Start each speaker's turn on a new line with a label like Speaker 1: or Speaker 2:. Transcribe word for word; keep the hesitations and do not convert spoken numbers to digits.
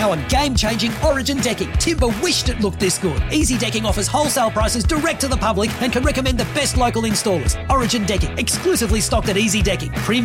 Speaker 1: our game-changing Origin decking. Timber wished it looked this good. Easy Decking offers wholesale prices direct to the public and can recommend the best local installers. Origin Decking, exclusively stocked at Easy Decking. Premium